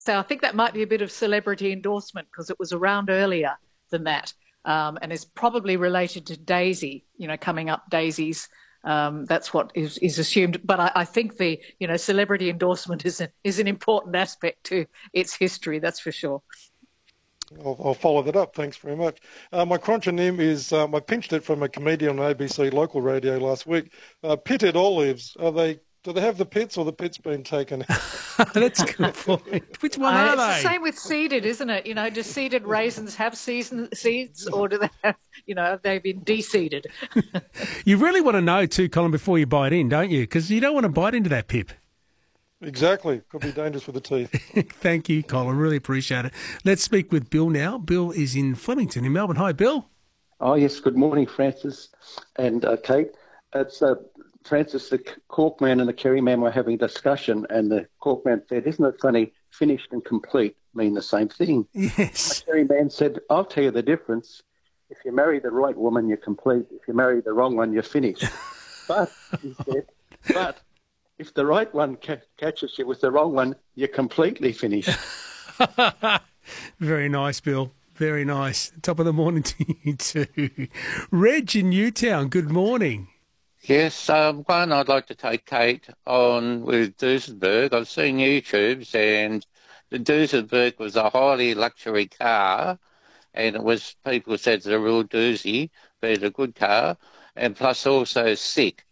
So I think that might be a bit of celebrity endorsement because it was around earlier than that, and is probably related to Daisy. Coming up daisies. That's what is assumed. But I think the celebrity endorsement is an important aspect to its history. That's for sure. I'll follow that up. Thanks very much. My contronym is, I pinched it from a comedian on ABC local radio last week. Pitted olives, do they have the pits or the pits been taken? That's a good point. Which one are It's they? the same with seeded, isn't it? Do seeded raisins have seeds or do they have, have they been de-seeded? You really want to know too, Colin, before you bite in, don't you? Because you don't want to bite into that pip. Exactly. Could be dangerous for the teeth. Thank you, Colin. Really appreciate it. Let's speak with Bill now. Bill is in Flemington in Melbourne. Hi, Bill. Oh, yes. Good morning, Francis and Kate. It's Francis, the Cork man and the Kerry man were having a discussion, and the Cork man said, "Isn't it funny, finished and complete mean the same thing?" Yes. The Kerry man said, "I'll tell you the difference. If you marry the right woman, you're complete. If you marry the wrong one, you're finished." But, he said, if the right one catches you with the wrong one, you're completely finished. Very nice, Bill. Very nice. Top of the morning to you too. Reg in Newtown, good morning. Yes, one I'd like to take Kate on with Duesenberg. I've seen YouTubes, and the Duesenberg was a highly luxury car, and people said it's a real doozy, but it's a good car, and plus also sick.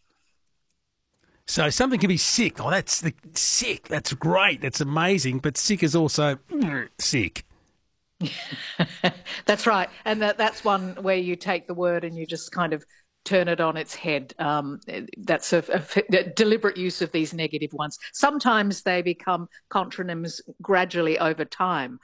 So something can be sick. Oh, sick. That's great. That's amazing. But sick is also sick. That's right. And that's one where you take the word and you just kind of turn it on its head. That's a deliberate use of these negative ones. Sometimes they become contronyms gradually over time.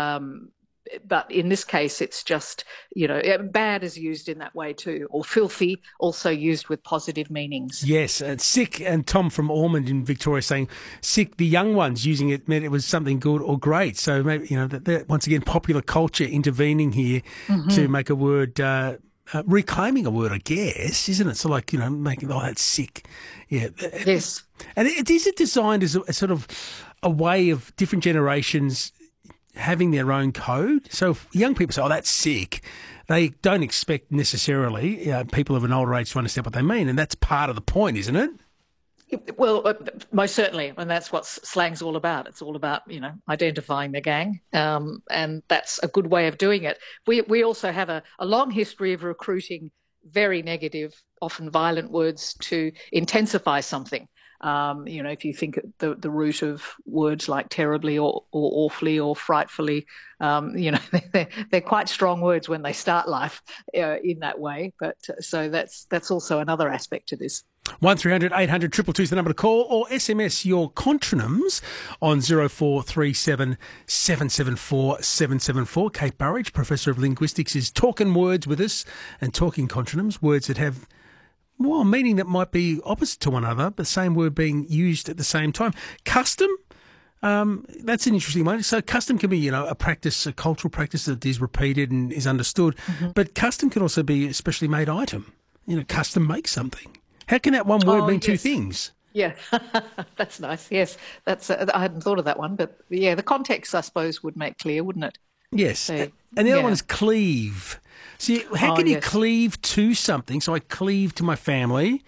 But in this case, it's just, bad is used in that way too, or filthy, also used with positive meanings. Yes, sick, and Tom from Ormond in Victoria saying sick, the young ones using it meant it was something good or great. So maybe, once again, popular culture intervening here to make a word, reclaiming a word, I guess, isn't it? So like, making, that's sick. Yeah. Yes. And is it designed as a sort of a way of different generations having their own code? So if young people say, that's sick, they don't expect necessarily people of an older age to understand what they mean, and that's part of the point, isn't it? Well, most certainly, and that's what slang's all about. It's all about, identifying the gang, and that's a good way of doing it. We also have a long history of recruiting very negative, often violent words to intensify something. If you think the root of words like terribly or awfully or frightfully, they're quite strong words when they start life in that way. But so that's also another aspect to this. 1300 800 222 is the number to call, or SMS your contronyms on 0437 774 774. Kate Burridge, Professor of Linguistics, is talking words with us and talking contronyms, words that have meaning that might be opposite to one another, but the same word being used at the same time. Custom, that's an interesting one. So custom can be, a practice, a cultural practice that is repeated and is understood, but custom can also be a specially made item. Custom make something. How can that one word mean two things? Yeah, that's nice. Yes, I hadn't thought of that one, but yeah, the context, I suppose, would make clear, wouldn't it? Yes, so, and the other one is cleave. See, how can you cleave to something? So I cleave to my family,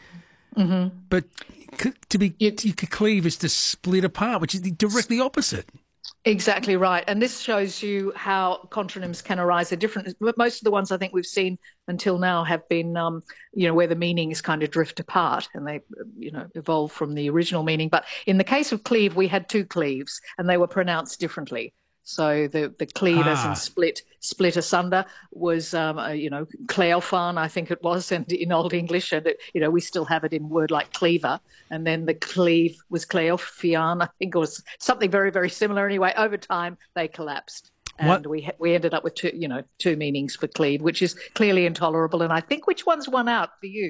but you could cleave is to split apart, which is directly opposite. Exactly right. And this shows you how contronyms can arise at different. Most of the ones I think we've seen until now have been, where the meanings kind of drift apart and they, evolve from the original meaning. But in the case of cleave, we had two cleaves and they were pronounced differently. So the cleave as in split asunder was, Cleophon, I think it was, and in Old English, and we still have it in word like cleaver. And then the cleave was Cleophion, I think it was something very, very similar. Anyway, over time they collapsed. And we ended up with two meanings for cleave, which is clearly intolerable. And I think which one's won out for you?